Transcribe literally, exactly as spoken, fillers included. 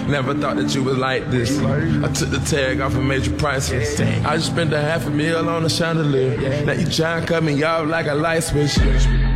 Never thought that you was like this. I took the tag off and made you priceless. I just spent a half a meal on a chandelier. Now you tryna cut me off like a light switch.